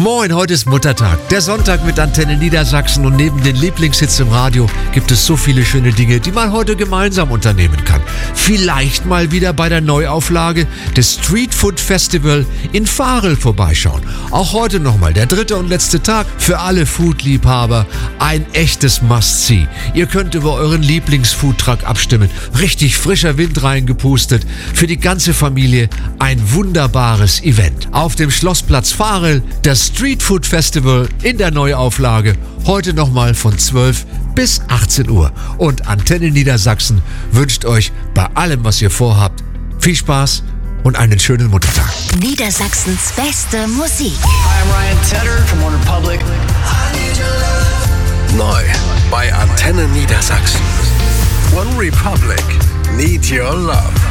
Moin, heute ist Muttertag, der Sonntag mit Antenne Niedersachsen, und neben den Lieblingshits im Radio gibt es so viele schöne Dinge, die man heute gemeinsam unternehmen kann. Vielleicht mal wieder bei der Neuauflage des Street Food Festival in Varel vorbeischauen. Auch heute nochmal der dritte und letzte Tag für alle Foodliebhaber. Ein echtes Must-See. Ihr könnt über euren Lieblingsfoodtruck abstimmen. Richtig frischer Wind reingepustet. Für die ganze Familie ein wunderbares Event. Auf dem Schlossplatz Varel, das Street Food Festival in der Neuauflage. Heute nochmal von 12 bis 18 Uhr. Und Antenne Niedersachsen wünscht euch bei allem, was ihr vorhabt, viel Spaß und einen schönen Muttertag. Niedersachsens beste Musik. Hi, I'm Ryan Tedder from OneRepublic. Neu bei Antenne Niedersachsen. OneRepublic. Need Your Love.